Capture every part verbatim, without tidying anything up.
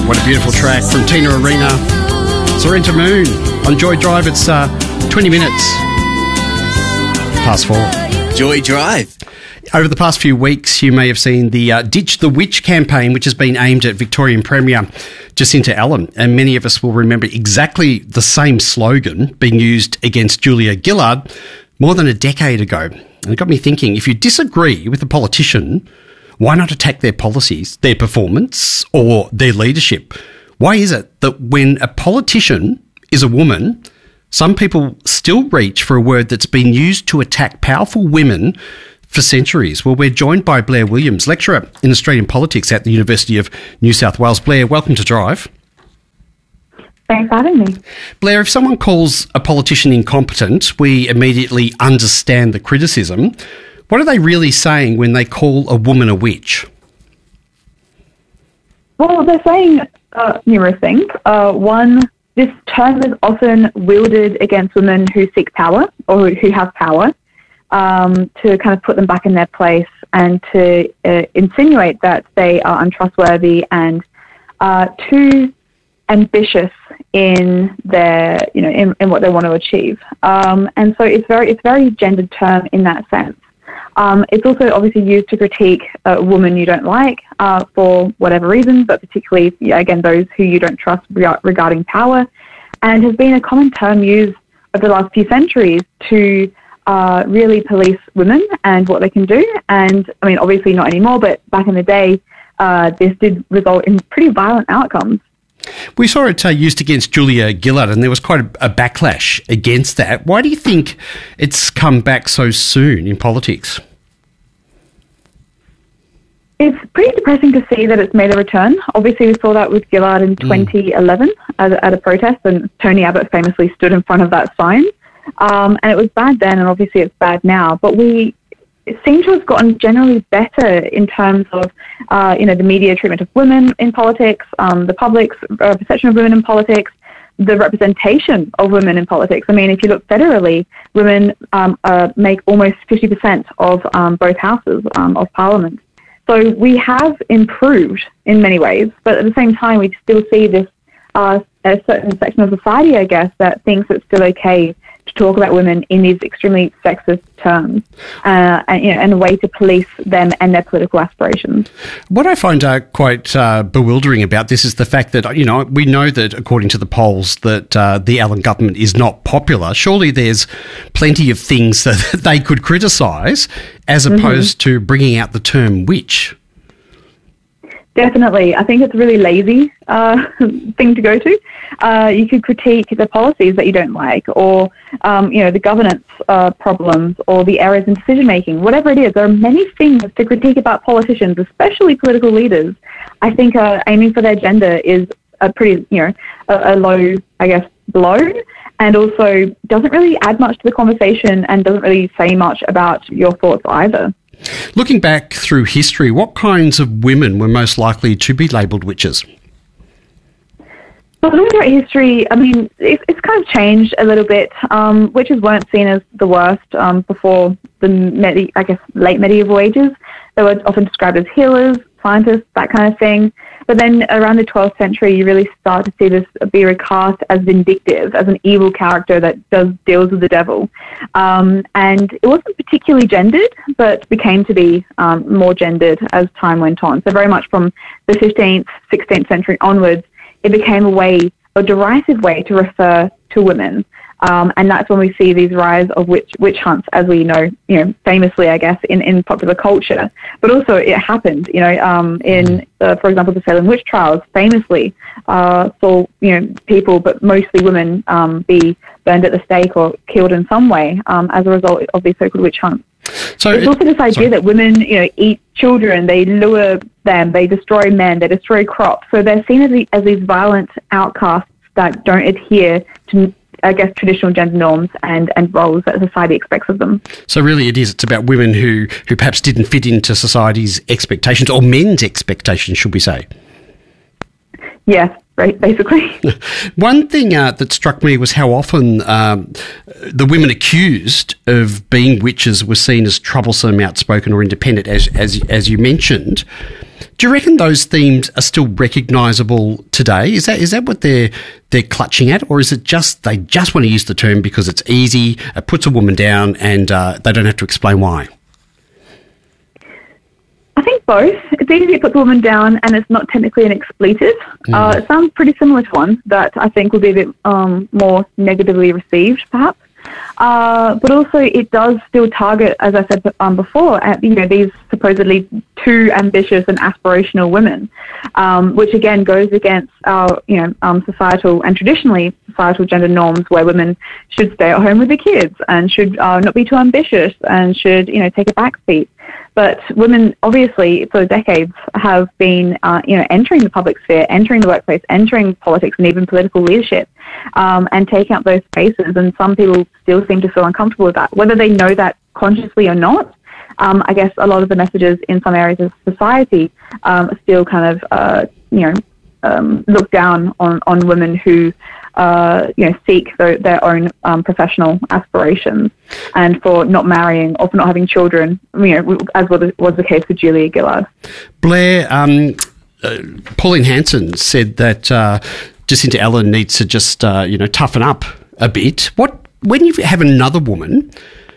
What a beautiful track from Tina Arena. Sorrento Moon on Joy Drive. It's uh, twenty minutes past four. Joy Drive. Over the past few weeks, you may have seen the uh, Ditch the Witch campaign, which has been aimed at Victorian Premier Jacinta Allen. And many of us will remember exactly the same slogan being used against Julia Gillard more than a decade ago. And it got me thinking, if you disagree with a politician, why not attack their policies, their performance, or their leadership? Why is it that when a politician is a woman, some people still reach for a word that's been used to attack powerful women for centuries? Well, we're joined by Blair Williams, lecturer in Australian politics at the University of New South Wales. Blair, welcome to Drive. Thanks for having me. Blair, if someone calls a politician incompetent, we immediately understand the criticism. What are they really saying when they call a woman a witch? Well, they're saying uh, numerous things. Uh, one, this term is often wielded against women who seek power or who have power um, to kind of put them back in their place and to uh, insinuate that they are untrustworthy and uh, too ambitious in their, you know, in, in what they want to achieve. Um, and so it's very, it's a very gendered term in that sense. Um, it's also obviously used to critique a woman you don't like uh, for whatever reason, but particularly, yeah, again, those who you don't trust re- regarding power, and has been a common term used over the last few centuries to uh, really police women and what they can do. And, I mean, obviously not anymore, but back in the day, uh, this did result in pretty violent outcomes. We saw it uh, used against Julia Gillard, and there was quite a, a backlash against that. Why do you think it's come back so soon in politics? It's pretty depressing to see that it's made a return. Obviously, we saw that with Gillard in mm. twenty eleven at, at a protest, and Tony Abbott famously stood in front of that sign. Um, and it was bad then, and obviously it's bad now. But we seem to have gotten generally better in terms of, uh, you know, the media treatment of women in politics, um, the public's uh, perception of women in politics, the representation of women in politics. I mean, if you look federally, women um, uh, make almost fifty percent of um, both houses um, of parliament. So we have improved in many ways, but at the same time, we still see this uh, a certain section of society, I guess, that thinks it's still okay to talk about women in these extremely sexist terms, uh, and, you know, and a way to police them and their political aspirations. What I find uh, quite uh, bewildering about this is the fact that, you know, we know that according to the polls that uh, the Allen government is not popular. Surely there's plenty of things that they could criticise as opposed mm-hmm. to bringing out the term witch. Definitely. I think it's a really lazy uh, thing to go to. Uh, you could critique the policies that you don't like, or, um, you know, the governance uh, problems, or the errors in decision-making, whatever it is. There are many things to critique about politicians, especially political leaders. I think uh, aiming for their gender is a pretty, you know, a, a low, I guess, blow, and also doesn't really add much to the conversation and doesn't really say much about your thoughts either. Looking back through history, what kinds of women were most likely to be labelled witches? Well, looking at history, I mean, it's, it's kind of changed a little bit. Um, witches weren't seen as the worst um, before the, medi- I guess, late medieval ages. They were often described as healers, scientists, that kind of thing. But then around the twelfth century, you really start to see this be recast as vindictive, as an evil character that does deals with the devil. Um, and it wasn't particularly gendered, but became to be um, more gendered as time went on. So very much from the fifteenth, sixteenth century onwards, it became a way, a derisive way to refer to women. Um, and that's when we see these rise of witch, witch hunts, as we know, you know, famously, I guess, in, in popular culture. But also it happened, you know, um, in, uh, for example, the Salem witch trials famously uh, saw, you know, people, but mostly women, um, be burned at the stake or killed in some way um, as a result of these so-called witch hunts. So There's it, also this idea sorry. that women, you know, eat children, they lure them, they destroy men, they destroy crops. So they're seen as, the, as these violent outcasts that don't adhere to, I guess, traditional gender norms and, and roles that society expects of them. So really it is, it's about women who, who perhaps didn't fit into society's expectations, or men's expectations, should we say? Yes, right, basically. One thing uh, that struck me was how often um, the women accused of being witches were seen as troublesome, outspoken or independent, as, as, as you mentioned. Do you reckon those themes are still recognisable today? Is that is that what they're they're clutching at, or is it just they just want to use the term because it's easy, it puts a woman down, and uh, they don't have to explain why? I think both. It's easy to put the woman down, and it's not technically an expletive. Mm. Uh, it sounds pretty similar to one that I think would be a bit um, more negatively received, perhaps. Uh, but also, it does still target, as I said um, before, at, you know, these supposedly too ambitious and aspirational women, um, which again goes against our, you know, um, societal and traditionally societal gender norms, where women should stay at home with the kids and should uh, not be too ambitious and should, you know, take a back seat. But women, obviously, for decades have been, uh, you know, entering the public sphere, entering the workplace, entering politics and even political leadership, um, and taking up those spaces. And some people still seem to feel uncomfortable with that, whether they know that consciously or not. Um, I guess a lot of the messages in some areas of society um, still kind of, uh, you know, um, look down on, on women who, uh, you know, seek their, their own um, professional aspirations, and for not marrying or for not having children, you know, as was, was the case with Julia Gillard. Blair, um, uh, Pauline Hanson said that uh, Jacinta Allen needs to just, uh, you know, toughen up a bit. What when you have another woman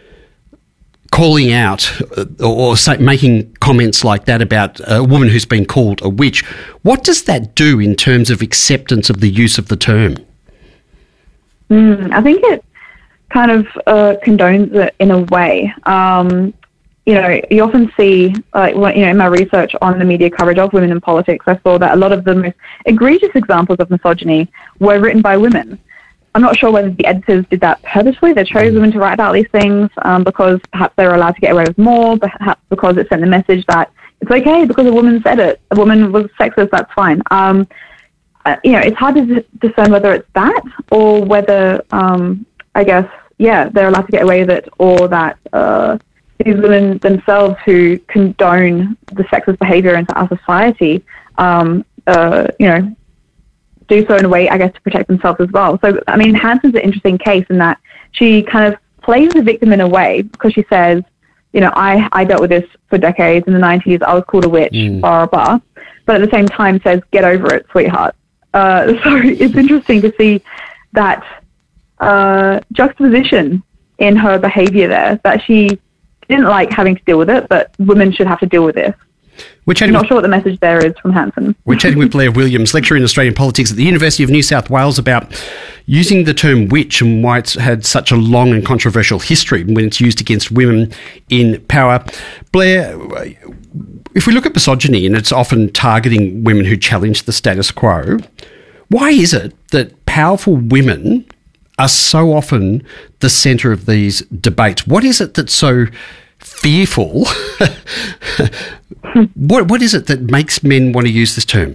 calling out or, or say, making comments like that about a woman who's been called a witch, what does that do in terms of acceptance of the use of the term? Mm, I think it kind of uh, condones it in a way. Um, you know, you often see, uh, you know, in my research on the media coverage of women in politics, I saw that a lot of the most egregious examples of misogyny were written by women. I'm not sure whether the editors did that purposely. They chose women to write about these things um, because perhaps they were allowed to get away with more, perhaps because it sent the message that it's okay because a woman said it. A woman was sexist, that's fine. Um, uh, you know, it's hard to d- discern whether it's that or whether, um, I guess, yeah, they're allowed to get away with it, or that uh, these women themselves who condone the sexist behaviour into our society, um, uh, you know, do so in a way, I guess, to protect themselves as well. So, I mean, Hanson's an interesting case in that she kind of plays the victim in a way, because she says, you know, I, I dealt with this for decades. In the nineties, I was called a witch, mm. blah, blah, blah. But at the same time says, get over it, sweetheart. Uh, so it's interesting to see that uh, juxtaposition in her behaviour there, that she didn't like having to deal with it, but women should have to deal with this. We're I'm not sure what the message there is from Hanson. We're chatting with Blair Williams, lecturer in Australian politics at the University of New South Wales, about using the term witch and why it's had such a long and controversial history when it's used against women in power. Blair, if we look at misogyny, and it's often targeting women who challenge the status quo, why is it that powerful women are so often the centre of these debates? What is it that's so fearful? what what is it that makes men want to use this term?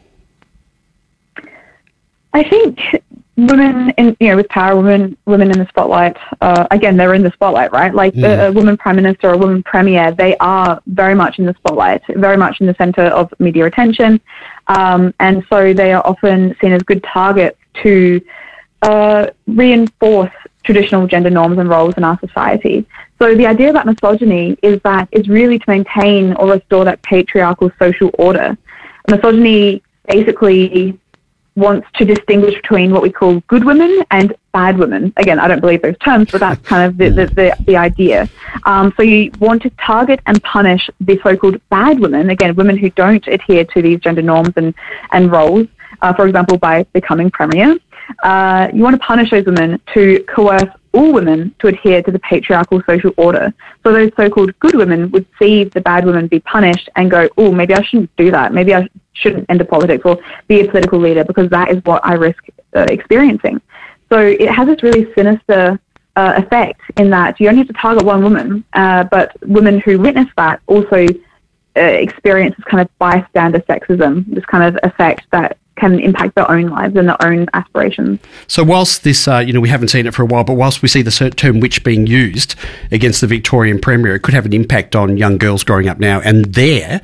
I think women in, you know, with power, women women in the spotlight, uh, again, they're in the spotlight, right? Like mm. a, a woman prime minister or a woman premier, they are very much in the spotlight, very much in the centre of media attention. Um, and so they are often seen as good targets to uh, reinforce traditional gender norms and roles in our society. So the idea about misogyny is that it's really to maintain or restore that patriarchal social order. Misogyny basically wants to distinguish between what we call good women and bad women. Again, I don't believe those terms, but that's kind of the, the, the, the idea. Um, so you want to target and punish the so-called bad women, again, women who don't adhere to these gender norms and, and roles, uh, for example, by becoming premier. Uh, you want to punish those women to coerce all women to adhere to the patriarchal social order. So those so-called good women would see the bad women be punished and go, oh, maybe I shouldn't do that. Maybe I shouldn't enter politics or be a political leader, because that is what I risk uh, experiencing. So it has this really sinister uh, effect in that you only have to target one woman, uh, but women who witness that also uh, experience this kind of bystander sexism, this kind of effect that can impact their own lives and their own aspirations. So whilst this, uh, you know, we haven't seen it for a while, but whilst we see the term witch being used against the Victorian Premier, it could have an impact on young girls growing up now and their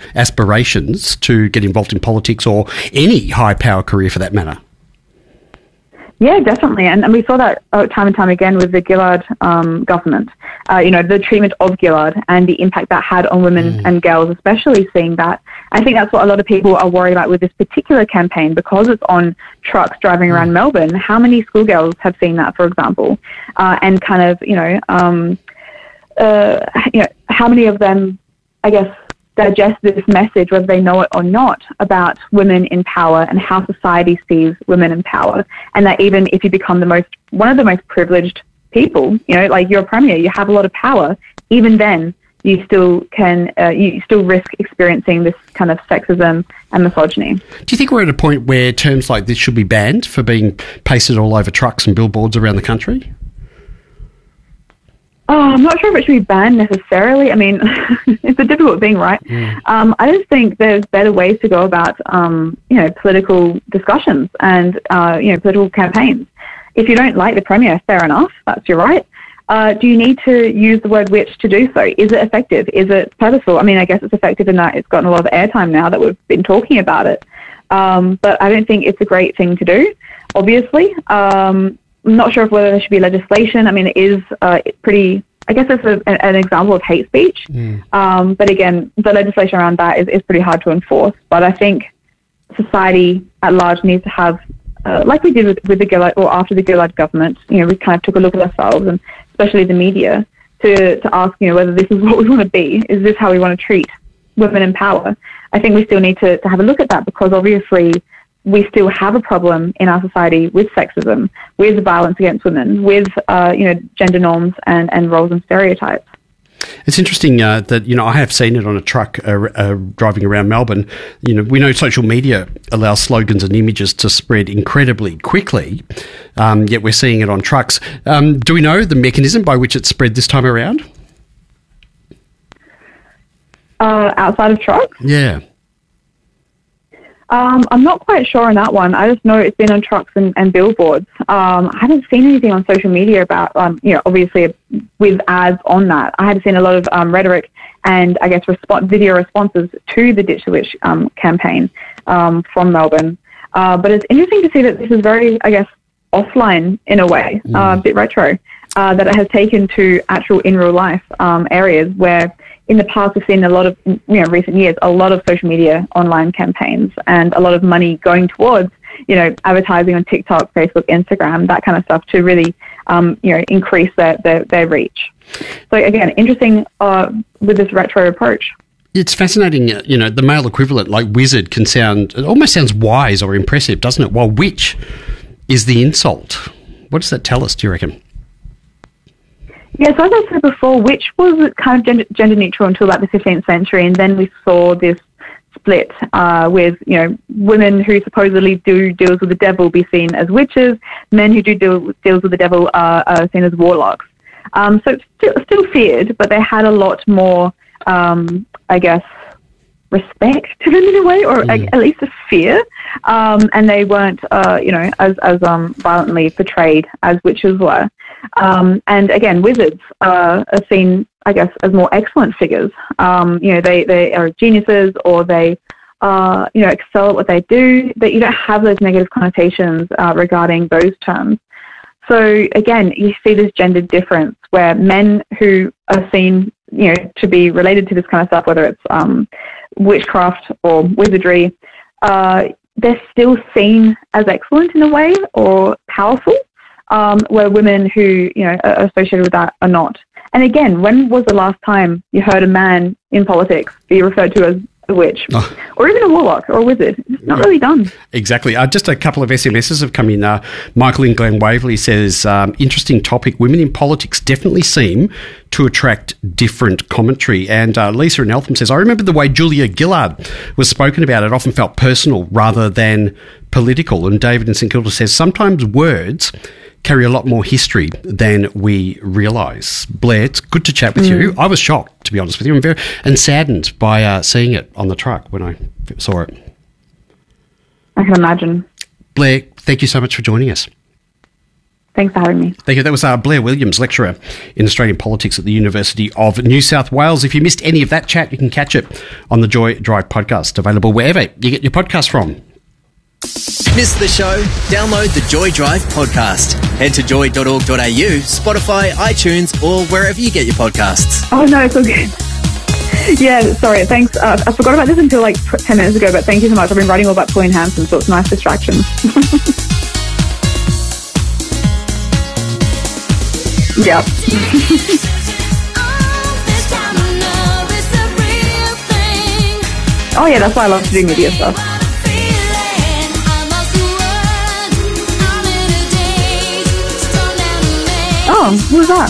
aspirations to get involved in politics or any high-power career for that matter. Yeah, definitely. And, and we saw that uh, time and time again with the Gillard um, government. Uh, you know, the treatment of Gillard and the impact that had on women mm. and girls, especially seeing that. I think that's what a lot of people are worried about with this particular campaign, because it's on trucks driving mm. around Melbourne. How many schoolgirls have seen that, for example? Uh, and kind of, you know, um, uh, you know, how many of them, I guess, digest this message, whether they know it or not, about women in power and how society sees women in power, and that even if you become the most one of the most privileged people, you know, like you're a premier, you have a lot of power, even then you still can uh, you still risk experiencing this kind of sexism and misogyny. Do you think we're at a point where terms like this should be banned for being pasted all over trucks and billboards around the country? Oh, I'm not sure if it should be banned necessarily. I mean, it's a difficult thing, right? Mm. Um, I just think there's better ways to go about, um, you know, political discussions and, uh, you know, political campaigns. If you don't like the Premier, fair enough, that's your right. Uh, do you need to use the word witch to do so? Is it effective? Is it purposeful? I mean, I guess it's effective in that it's gotten a lot of airtime now that we've been talking about it. Um, but I don't think it's a great thing to do, obviously. Um, I'm not sure if whether there should be legislation. I mean, it is uh, pretty, I guess it's a, an example of hate speech. Mm. Um, but again, the legislation around that is, is pretty hard to enforce. But I think society at large needs to have, uh, like we did with, with the Gillard, or after the Gillard government, you know, we kind of took a look at ourselves, and especially the media, to, to ask, you know, whether this is what we want to be. Is this how we want to treat women in power? I think we still need to, to have a look at that, because obviously we still have a problem in our society with sexism, with violence against women, with, uh, you know, gender norms and, and roles and stereotypes. It's interesting uh, that, you know, I have seen it on a truck uh, uh, driving around Melbourne. You know, we know social media allows slogans and images to spread incredibly quickly, um, yet we're seeing it on trucks. Um, do we know the mechanism by which it spread this time around? Uh, outside of trucks? Yeah. Um, I'm not quite sure on that one. I just know it's been on trucks and, and billboards. Um, I haven't seen anything on social media about, um, you know, obviously with ads on that. I had seen a lot of um, rhetoric and, I guess, resp- video responses to the Ditch the Witch um, campaign um, from Melbourne. Uh, but it's interesting to see that this is very, I guess, offline in a way, mm. uh, a bit retro, uh, that it has taken to actual in real life um, areas where in the past we've seen a lot of, you know, recent years, a lot of social media online campaigns and a lot of money going towards, you know, advertising on TikTok, Facebook, Instagram, that kind of stuff to really, um, you know, increase their, their, their reach. So again, interesting uh, with this retro approach. It's fascinating, you know, the male equivalent like wizard can sound, it almost sounds wise or impressive, doesn't it? While witch is the insult. What does that tell us, do you reckon? Yes, as I said before, witch was kind of gender, gender neutral until about the fifteenth century, and then we saw this split uh, with, you know, women who supposedly do deals with the devil be seen as witches, men who do deal, deals with the devil are, are seen as warlocks. Um, so it's still, still feared, but they had a lot more, um, I guess, respect to them in a way, or mm. at least a fear, um, and they weren't, uh, you know, as, as um, violently portrayed as witches were. Um, and again, wizards uh, are seen, I guess, as more excellent figures. Um, you know, they, they are geniuses, or they, uh, you know, excel at what they do. That you don't have those negative connotations uh, regarding those terms. So again, you see this gendered difference where men who are seen, you know, to be related to this kind of stuff, whether it's um, witchcraft or wizardry, uh, they're still seen as excellent in a way or powerful. Um, where women who, you know, are associated with that are not. And again, when was the last time you heard a man in politics be referred to as a witch, oh. or even a warlock or a wizard? It's not really done. Exactly. Uh, just a couple of S M Ses have come in. Uh, Michael in Glen Waverley says, um, interesting topic. Women in politics definitely seem to attract different commentary. And uh, Lisa in Eltham says, I remember the way Julia Gillard was spoken about. It often felt personal rather than political. And David in St Kilda says, sometimes words carry a lot more history than we realise. Blair, it's good to chat with mm. you. I was shocked, to be honest with you, and, very, and saddened by uh, seeing it on the truck when I saw it. I can imagine. Blair, thank you so much for joining us. Thanks for having me. Thank you. That was uh, Blair Williams, lecturer in Australian politics at the University of New South Wales. If you missed any of that chat, you can catch it on the Joy Drive podcast, available wherever you get your podcast from. Missed the show? Download the Joy Drive podcast. Head to joy dot org dot a u, Spotify, iTunes, or wherever you get your podcasts. Oh, no, it's all good. Yeah, sorry, thanks. Uh, I forgot about this until like ten minutes ago, but thank you so much. I've been writing all about Pauline Hanson, so it's a nice distraction. Yeah. Oh, yeah, that's why I love to do media stuff. Oh, who's that?